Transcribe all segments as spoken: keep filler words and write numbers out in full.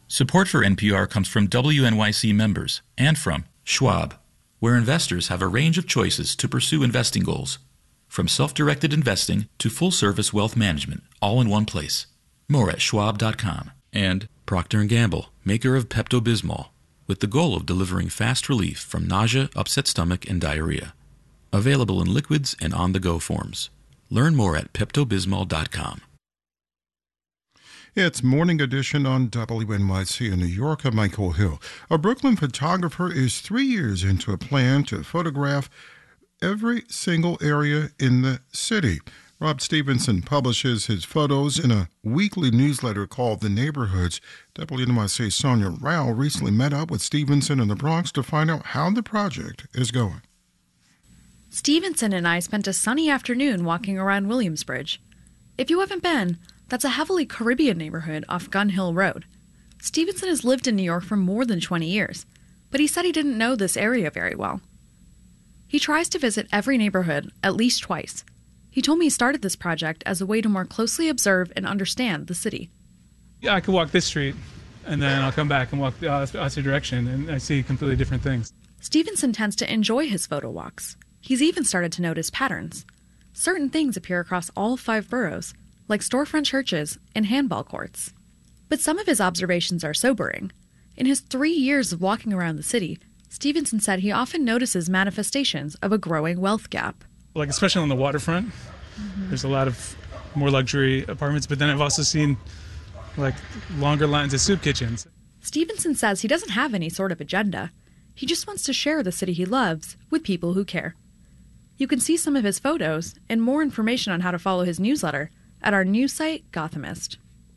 Support for N P R comes from W N Y C members and from Schwab, where investors have a range of choices to pursue investing goals, from self-directed investing to full-service wealth management, all in one place. More at schwab dot com. And Procter and Gamble, maker of Pepto-Bismol, with the goal of delivering fast relief from nausea, upset stomach, and diarrhea. Available in liquids and on-the-go forms. Learn more at pepto bismol dot com. It's Morning Edition on W N Y C in New York. I'm Michael Hill. A Brooklyn photographer is three years into a plan to photograph every single area in the city. Rob Stevenson publishes his photos in a weekly newsletter called The Neighborhoods. W N Y C's Sonia Rao recently met up with Stevenson in the Bronx to find out how the project is going. Stevenson and I spent a sunny afternoon walking around Williamsbridge. If you haven't been, that's a heavily Caribbean neighborhood off Gun Hill Road. Stevenson has lived in New York for more than twenty years, but he said he didn't know this area very well. He tries to visit every neighborhood at least twice. He told me he started this project as a way to more closely observe and understand the city. Yeah, I could walk this street, and then I'll come back and walk the opposite direction, and I see completely different things. Stevenson tends to enjoy his photo walks. He's even started to notice patterns. Certain things appear across all five boroughs, like storefront churches and handball courts. But some of his observations are sobering. In his three years of walking around the city, Stevenson said he often notices manifestations of a growing wealth gap. Like, especially on the waterfront, mm-hmm. There's a lot of more luxury apartments, but then I've also seen, like, longer lines of soup kitchens. Stevenson says he doesn't have any sort of agenda. He just wants to share the city he loves with people who care. You can see some of his photos and more information on how to follow his newsletter at our news site, Gothamist.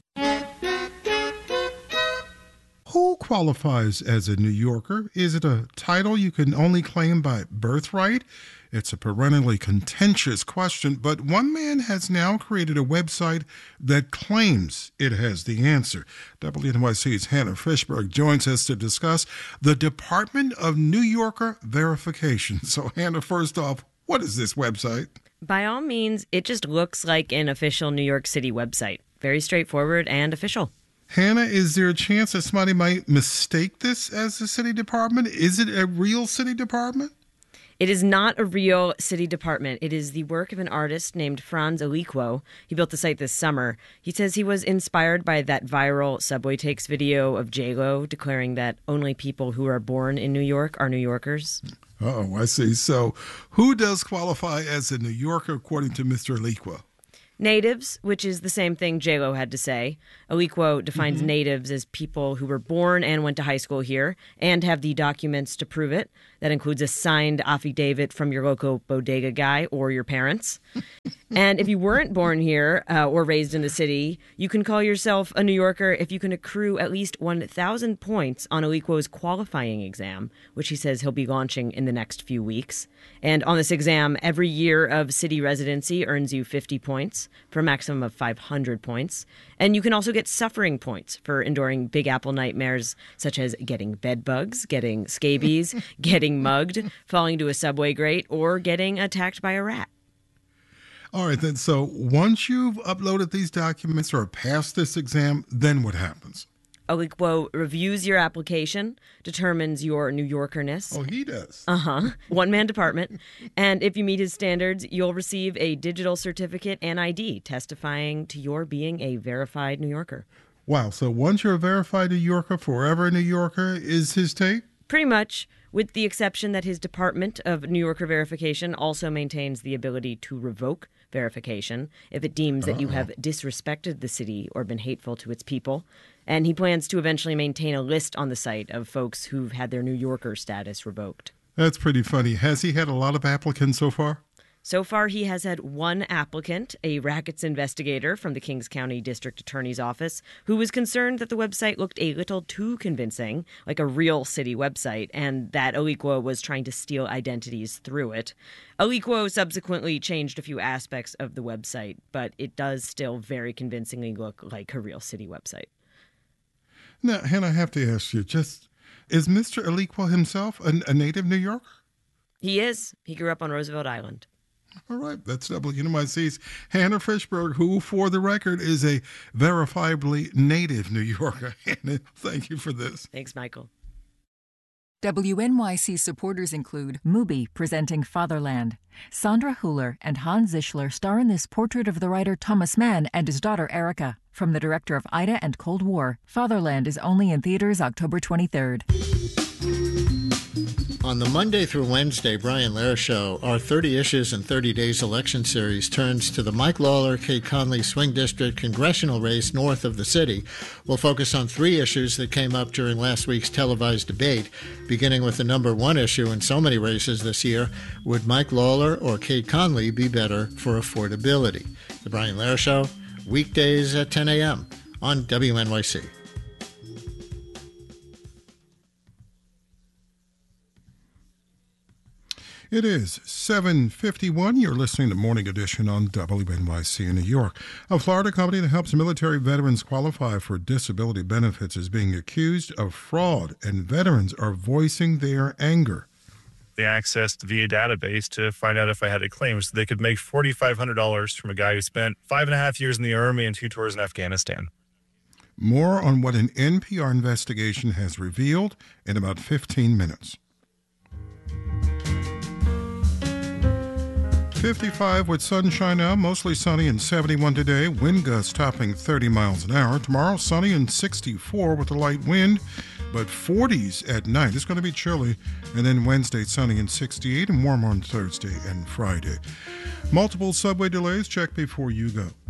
Who qualifies as a New Yorker? Is it a title you can only claim by birthright? It's a perennially contentious question, but one man has now created a website that claims it has the answer. W N Y C's Hannah Fishberg joins us to discuss the Department of New Yorker verification. So, Hannah, first off, what is this website? By all means, it just looks like an official New York City website. Very straightforward and official. Hannah, is there a chance that somebody might mistake this as the city department? Is it a real city department? It is not a real city department. It is the work of an artist named Franz Aliquo. He built the site this summer. He says he was inspired by that viral Subway Takes video of J-Lo declaring that only people who are born in New York are New Yorkers. Oh, I see. So who does qualify as a New Yorker according to Mister Aliquo? Natives, which is the same thing J-Lo had to say. Aliquo defines mm-hmm. natives as people who were born and went to high school here and have the documents to prove it. That includes a signed affidavit from your local bodega guy or your parents. And if you weren't born here uh, or raised in the city, you can call yourself a New Yorker if you can accrue at least one thousand points on Aliquo's qualifying exam, which he says he'll be launching in the next few weeks. And on this exam, every year of city residency earns you fifty points for a maximum of five hundred points. And you can also get suffering points for enduring Big Apple nightmares, such as getting bed bugs, getting scabies, getting mugged, falling to a subway grate, or getting attacked by a rat. All right, then. So once you've uploaded these documents or passed this exam, then what happens? Aliquo reviews your application, determines your New Yorkerness. Oh, he does. Uh-huh. One-man department. And if you meet his standards, you'll receive a digital certificate and I D testifying to your being a verified New Yorker. Wow. So once you're a verified New Yorker, forever a New Yorker is his take? Pretty much, with the exception that his Department of New Yorker verification also maintains the ability to revoke verification if it deems that Uh-oh. you have disrespected the city or been hateful to its people. And he plans to eventually maintain a list on the site of folks who've had their New Yorker status revoked. That's pretty funny. Has he had a lot of applicants so far? So far, he has had one applicant, a rackets investigator from the Kings County District Attorney's Office, who was concerned that the website looked a little too convincing, like a real city website, and that Aliquo was trying to steal identities through it. Aliquo subsequently changed a few aspects of the website, but it does still very convincingly look like a real city website. Now, Hannah, I have to ask you, just is Mister Aliquo himself a, a native New Yorker? He is. He grew up on Roosevelt Island. All right, that's W N Y C's Hannah Fishberg, who, for the record, is a verifiably native New Yorker. Hannah, thank you for this. Thanks, Michael. W N Y C supporters include Mubi presenting Fatherland. Sandra Hüller and Hans Zischler star in this portrait of the writer Thomas Mann and his daughter Erica. From the director of Ida and Cold War, Fatherland is only in theaters October twenty-third. On the Monday through Wednesday Brian Lehrer Show, our thirty Issues in thirty Days election series turns to the Mike Lawler, Kate Conley Swing District congressional race north of the city. We'll focus on three issues that came up during last week's televised debate, beginning with the number one issue in so many races this year: would Mike Lawler or Kate Conley be better for affordability? The Brian Lehrer Show, weekdays at ten a.m. on W N Y C. It is seven fifty-one. You're listening to Morning Edition on W N Y C in New York. A Florida company that helps military veterans qualify for disability benefits is being accused of fraud, and veterans are voicing their anger. They accessed via database to find out if I had a claim, so they could make four thousand five hundred dollars from a guy who spent five and a half years in the Army and two tours in Afghanistan. More on what an N P R investigation has revealed in about fifteen minutes. fifty-five with sunshine now, mostly sunny and seventy-one today. Wind gusts topping thirty miles an hour. Tomorrow, sunny and sixty-four with a light wind, but forties at night. It's going to be chilly. And then Wednesday, sunny and sixty-eight, and warm on Thursday and Friday. Multiple subway delays. Check before you go.